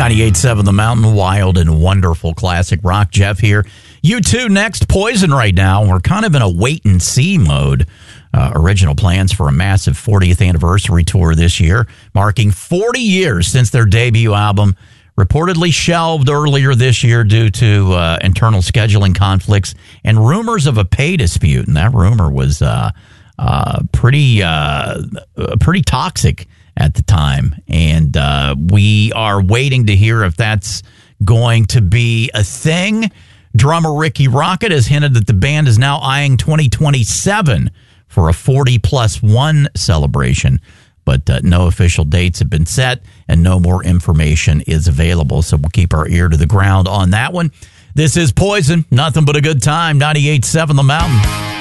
98.7 The Mountain, wild and wonderful classic rock. Jeff here. U2 next, Poison right now. We're kind of in a wait-and-see mode. Original plans for a massive 40th anniversary tour this year, marking 40 years since their debut album, reportedly shelved earlier this year due to internal scheduling conflicts and rumors of a pay dispute. And that rumor was pretty toxic at the time. And we are waiting to hear if that's going to be a thing. Drummer Ricky Rocket has hinted that the band is now eyeing 2027 for a 40+1 celebration. But no official dates have been set and no more information is available. So we'll keep our ear to the ground on that one. This is Poison. Nothing but a good time. 98.7 The Mountain.